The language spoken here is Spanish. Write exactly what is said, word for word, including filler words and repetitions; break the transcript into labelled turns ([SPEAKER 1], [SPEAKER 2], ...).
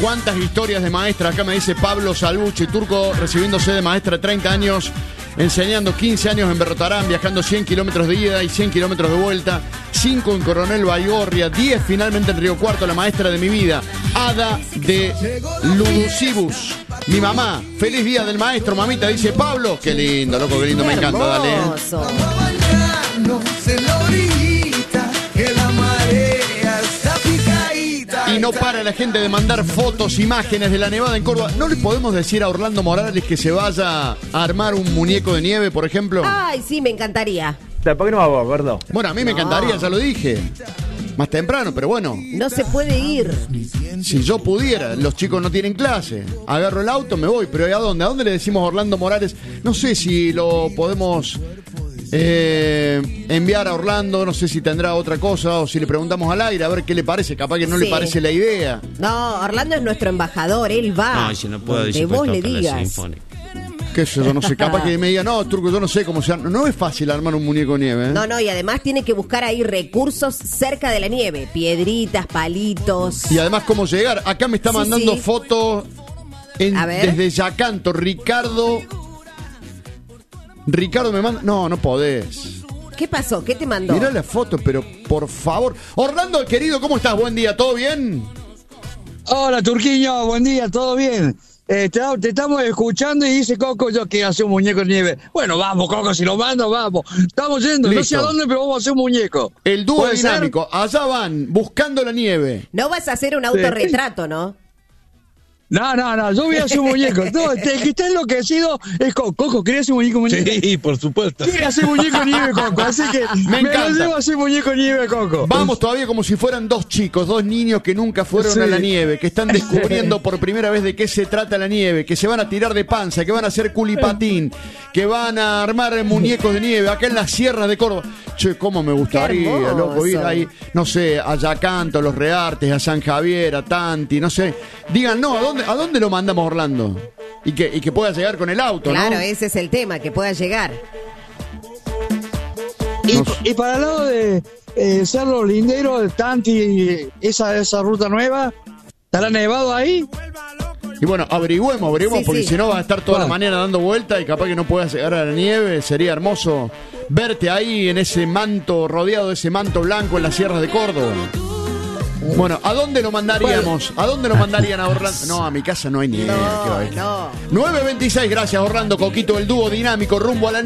[SPEAKER 1] ¿Cuántas historias de maestra? Acá me dice Pablo Salbuche, Turco recibiéndose de maestra de treinta años, enseñando quince años en Berrotarán, viajando cien kilómetros de ida y cien kilómetros de vuelta, cinco en Coronel Baigorria, diez finalmente en Río Cuarto, la maestra de mi vida, Ada de Ludusibus. Mi mamá, feliz día del maestro, mamita, dice Pablo. Qué lindo, loco, qué lindo, qué me encanta, dale. Y no para la gente de mandar fotos, imágenes de la nevada en Córdoba. ¿No le podemos decir a Orlando Morales que se vaya a armar un muñeco de nieve, por ejemplo?
[SPEAKER 2] Ay, sí, me encantaría.
[SPEAKER 3] ¿Por qué no va vos, gordo?
[SPEAKER 1] Bueno, a mí me
[SPEAKER 2] No.
[SPEAKER 1] encantaría, ya lo dije. Más temprano, pero bueno.
[SPEAKER 2] No se puede ir.
[SPEAKER 1] Si yo pudiera, los chicos no tienen clase. Agarro el auto, me voy. Pero ¿a dónde? ¿A dónde le decimos a Orlando Morales? No sé si lo podemos eh, enviar a Orlando. No sé si tendrá otra cosa. O si le preguntamos al aire a ver qué le parece. Capaz que no
[SPEAKER 2] Sí.
[SPEAKER 1] le parece la idea.
[SPEAKER 2] No, Orlando es nuestro embajador, él va.
[SPEAKER 4] No, si no puedo,
[SPEAKER 2] donde
[SPEAKER 4] dice,
[SPEAKER 2] vos
[SPEAKER 4] pues
[SPEAKER 2] le
[SPEAKER 4] toca la
[SPEAKER 2] digas.
[SPEAKER 4] sinfónica.
[SPEAKER 1] Qué sé yo, no sé. Capaz que me diga, no, Turco, yo no sé cómo se arma. No es fácil armar un muñeco de nieve, ¿eh?
[SPEAKER 2] No, no, y además tiene que buscar ahí recursos cerca de la nieve. Piedritas, palitos.
[SPEAKER 1] Y además cómo llegar. Acá me está
[SPEAKER 2] Sí,
[SPEAKER 1] mandando
[SPEAKER 2] sí.
[SPEAKER 1] fotos en-
[SPEAKER 2] A ver.
[SPEAKER 1] desde Yacanto. Ricardo. Ricardo me manda. No, no podés.
[SPEAKER 2] ¿Qué pasó? ¿Qué te mandó?
[SPEAKER 1] Mirá la foto, pero por favor. Orlando, querido, ¿cómo estás? Buen día, ¿todo bien?
[SPEAKER 5] Hola, Turquiño, buen día, ¿todo bien? Eh, te, te estamos escuchando y dice Coco, yo quiero hacer un muñeco de nieve. Bueno, vamos, Coco, si lo mando, vamos. Estamos yendo, no sé
[SPEAKER 1] Listo.
[SPEAKER 5] a dónde, pero vamos a hacer un muñeco.
[SPEAKER 1] El dúo
[SPEAKER 5] ¿Puede ser?
[SPEAKER 1] dinámico. Allá van, buscando la nieve.
[SPEAKER 2] No vas a hacer un autorretrato, ¿no?
[SPEAKER 5] No, no, no, yo voy a hacer un muñeco. No, el que está enloquecido es Coco. Coco, ¿querés hacer un muñeco de nieve?
[SPEAKER 4] Sí, por supuesto.
[SPEAKER 5] Quiere hacer muñeco de nieve, Coco, así que
[SPEAKER 1] Me
[SPEAKER 5] me,
[SPEAKER 1] encanta.
[SPEAKER 5] lo llevo a hacer muñeco de nieve, Coco.
[SPEAKER 1] Vamos todavía como si fueran dos chicos, dos niños que nunca fueron
[SPEAKER 5] Sí.
[SPEAKER 1] a la nieve, que están descubriendo por primera vez de qué se trata la nieve, que se van a tirar de panza, que van a hacer culipatín, que van a armar muñecos de nieve acá en las sierras de Córdoba. Che, cómo me gustaría,
[SPEAKER 2] Qué hermoso.
[SPEAKER 1] loco, ir ahí, no sé, a Yacanto, a Los Reartes, a San Javier, a Tanti, no sé. Digan, no, ¿a dónde, a dónde lo mandamos, Orlando? Y que, y que pueda llegar con el auto,
[SPEAKER 2] Claro,
[SPEAKER 1] ¿no?
[SPEAKER 2] ese es el tema, que pueda llegar.
[SPEAKER 5] Y,
[SPEAKER 1] No sé.
[SPEAKER 5] y para el lado de eh, Cerro Lindero, de Tanti, esa, esa ruta nueva, ¿estará nevado ahí?
[SPEAKER 1] Y bueno, averigüemos, averigüemos,
[SPEAKER 2] Sí,
[SPEAKER 1] porque
[SPEAKER 2] sí.
[SPEAKER 1] si no vas a estar toda la
[SPEAKER 5] Bueno.
[SPEAKER 1] mañana dando vueltas y capaz que no puedas llegar a la nieve. Sería hermoso verte ahí en ese manto, rodeado de ese manto blanco en las sierras de Córdoba. Bueno, ¿a dónde lo mandaríamos? ¿A dónde lo mandarían a Orlando? No, a mi casa no hay nieve. ¿qué va a haber?
[SPEAKER 2] No, no.
[SPEAKER 1] nueve veintiséis, gracias Orlando, Coquito, el dúo dinámico rumbo a la